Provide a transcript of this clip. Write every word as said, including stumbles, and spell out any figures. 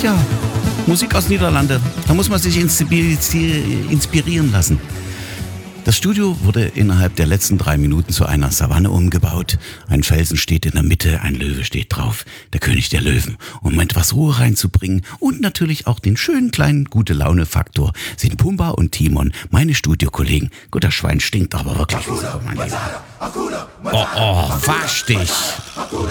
Tja, Musik aus Niederlande, da muss man sich inspirieren lassen. Das Studio wurde innerhalb der letzten drei Minuten zu einer Savanne umgebaut. Ein Felsen steht in der Mitte, ein Löwe steht drauf, der König der Löwen. Um etwas Ruhe reinzubringen und natürlich auch den schönen kleinen Gute-Laune-Faktor sind Pumba und Timon, meine Studiokollegen. Gut, das Schwein stinkt aber wirklich. Oh, oh, wasch dich!